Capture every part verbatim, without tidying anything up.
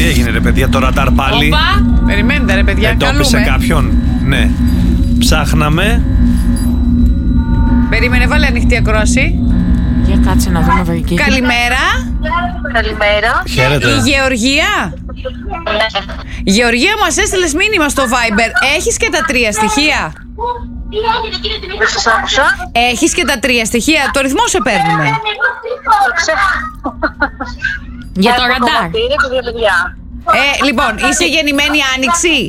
έγινε ρε παιδιά, το ραντάρ πάλι. Οπα, περιμένετε ρε παιδιά, εντόπισε καλούμε. κάποιον. Ναι. Ψάχναμε. Περίμενε, βάλε ανοιχτή ακρόαση. Για κάτσε να δούμε βρική. Καλημέρα. Καλημέρα. Χαίρετε. Η Γεωργία. Γεωργία, μας έστειλες μήνυμα στο Viber. Έχεις και τα τρία στοιχεία. Δεν σας άκουσα. Έχεις και τα τρία στοιχεία. Το ρυθμό σε παίρνουμε. Για το Έχω ραντάρ. κομματήρια και δύο παιδιά. Ε, λοιπόν, είσαι γεννημένη Άνοιξη.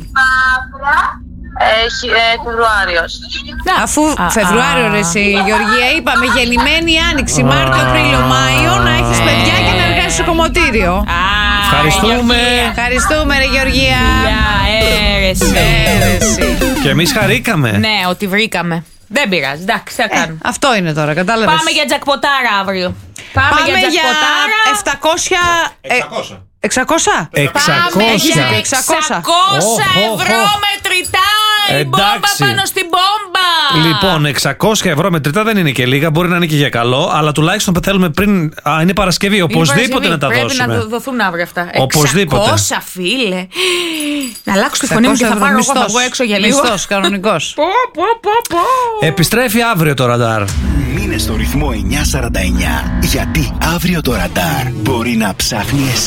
Έχει ε, Φεβρουάριος. Αφού Α, Φεβρουάριο α. ρε εσύ, Γεωργία, είπαμε γεννημένη Άνοιξη, Μάρτιο, Απρίλιο, Μάιο, να έχεις παιδιά και να εργάζεσαι στο κομμωτήριο. Ευχαριστούμε. Ευχαριστούμε ρε Γεωργία. Αίρεση. Αίρεση. Και εμείς χαρήκαμε. Ναι, ότι βρήκαμε. Δεν πειράζει, εντάξει, θα κάνουμε. Αυτό είναι τώρα, κατάλαβες. Πάμε για τζακποτάρα αύριο. Πάμε, Πάμε για για τζακποτάρα. επτακόσια. εξακόσια. εξακόσια. Πάμε εξακόσια. για εξακόσια. εξακόσια Οχ, οχ, ευρώ οχ. μετρητά. Η μπόμπα Εντάξει. πάνω στην μπόμπα. Λοιπόν, εξακόσια ευρώ μετρητά δεν είναι και λίγα, μπορεί να είναι και για καλό, αλλά τουλάχιστον θέλουμε πριν. Α, είναι Παρασκευή, Είναι οπωσδήποτε Παρασκευή, να τα πρέπει δώσουμε. να δο- δοθούν αύριο αυτά. Οπωσδήποτε. εξακόσια φίλε. Να αλλάξω τη φωνή μου και θα πάρω εγώ, θα βγω έξω για λίγο. Μισθός, κανονικός. Πω, πω, πω, πω. Επιστρέφει αύριο το ραντάρ. Μείνε στο ρυθμό εννιακόσια σαράντα εννιά, γιατί αύριο το ραντάρ μπορεί να ψάχνει εσένα.